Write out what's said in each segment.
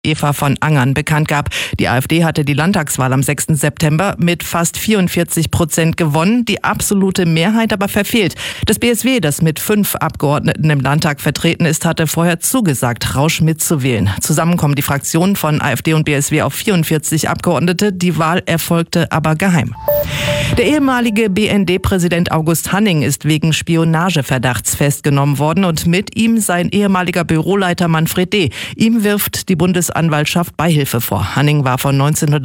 Eva von Angern bekannt gab. Die AfD hatte die Landtagswahl am 6. September mit fast 44% gewonnen, die absolute Mehrheit aber verfehlt. Das BSW, das mit 5 Abgeordneten im Landtag vertreten ist, hatte vorher zugesagt, Rausch mitzuwählen. Zusammen kommen die Fraktionen von AfD und BSW auf 44 Abgeordnete. Die Wahl erfolgte aber geheim. Der ehemalige BND-Präsident August Hanning ist wegen Spionageverdachts festgenommen worden und mit ihm sein ehemaliger Büroleiter Manfred D. Ihm wirft die Bundesanwaltschaft Beihilfe vor. Hanning war von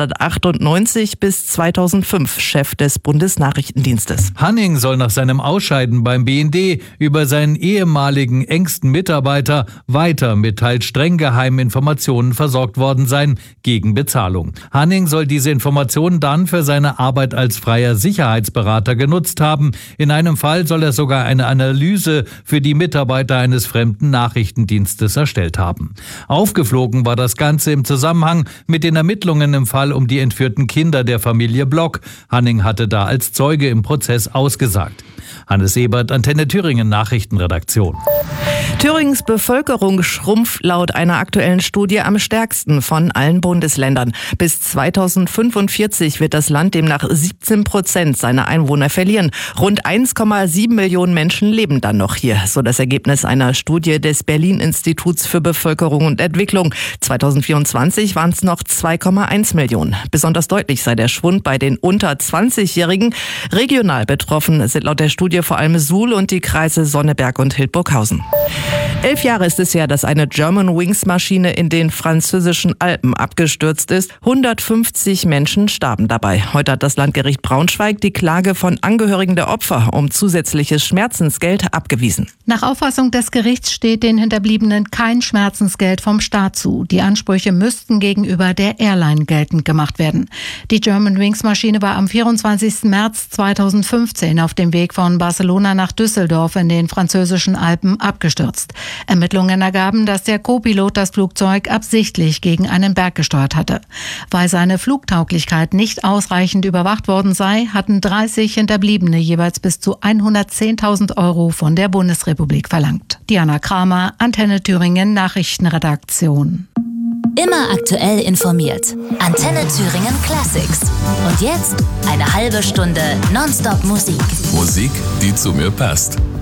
1998 bis 2005 Chef des Bundesnachrichtendienstes. Hanning soll nach seinem Ausscheiden beim BND über seinen ehemaligen engsten Mitarbeiter weiter mit teils streng geheimen Informationen versorgt worden sein, gegen Bezahlung. Hanning soll diese Informationen dann für seine Arbeit als freier Sicherheitsberater genutzt haben. In einem Fall soll er sogar eine Analyse für die Mitarbeiter eines fremden Nachrichtendienstes erstellt haben. Aufgeflogen war das Ganze im Zusammenhang mit den Ermittlungen im Fall um die entführten Kinder der Familie Block. Hanning hatte da als Zeuge im Prozess ausgesagt. Hannes Ebert, Antenne Thüringen Nachrichtenredaktion. Thüringens Bevölkerung schrumpft laut einer aktuellen Studie am stärksten von allen Bundesländern. Bis 2045 wird das Land demnach 17% seiner Einwohner verlieren. Rund 1,7 Millionen Menschen leben dann noch hier, so das Ergebnis einer Studie des Berlin-Instituts für Bevölkerung und Entwicklung. 2024 waren es noch 2,1 Millionen. Besonders deutlich sei der Schwund bei den unter 20-Jährigen. Regional betroffen sind laut der Studie vor allem Suhl und die Kreise Sonneberg und Hildburghausen. 11 Jahre ist es her, dass eine Germanwings-Maschine in den französischen Alpen abgestürzt ist. 150 Menschen starben dabei. Heute hat das Landgericht Braunschweig die Klage von Angehörigen der Opfer um zusätzliches Schmerzensgeld abgewiesen. Nach Auffassung des Gerichts steht den Hinterbliebenen kein Schmerzensgeld vom Staat zu. Die Ansprüche müssten gegenüber der Airline geltend gemacht werden. Die Germanwings-Maschine war am 24. März 2015 auf dem Weg von Barcelona nach Düsseldorf in den französischen Alpen abgestürzt. Ermittlungen ergaben, dass der Co-Pilot das Flugzeug absichtlich gegen einen Berg gesteuert hatte. Weil seine Flugtauglichkeit nicht ausreichend überwacht worden sei, hatten 30 Hinterbliebene jeweils bis zu 110.000 Euro von der Bundesrepublik verlangt. Diana Kramer, Antenne Thüringen Nachrichtenredaktion. Immer aktuell informiert. Antenne Thüringen Classics. Und jetzt eine halbe Stunde Nonstop Musik. Musik, die zu mir passt.